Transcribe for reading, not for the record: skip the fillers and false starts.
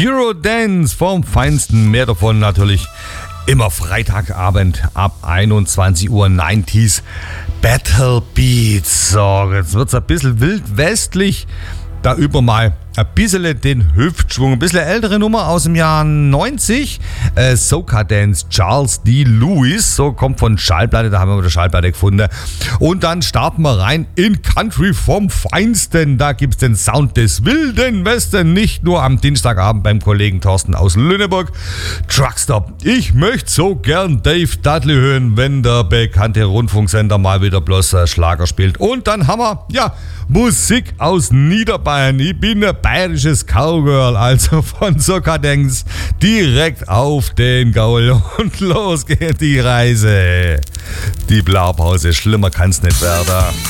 Eurodance vom Feinsten. Mehr davon natürlich immer Freitagabend ab 21 Uhr 90s Battle Beats. So, jetzt wird es ein bisschen wildwestlich. Da üben wir mal ein bisschen den Hüftschwung. Ein bisschen ältere Nummer aus dem Jahr 90. Soca Dance, Charles D. Lewis. So kommt von Schallplatte, da haben wir wieder Schallplatte gefunden. Und dann starten wir rein in Country vom Feinsten. Da gibt es den Sound des Wilden Westen. Nicht nur am Dienstagabend beim Kollegen Thorsten aus Lüneburg. Truckstop. Ich möchte so gern Dave Dudley hören, wenn der bekannte Rundfunksender mal wieder bloß Schlager spielt. Und dann haben wir, Musik aus Niederbayern. Ich bin ein bayerisches Cowgirl, also von Soca Dance direkt auf den Gaul und los geht die Reise. Die Blaupause, schlimmer kann's nicht werden.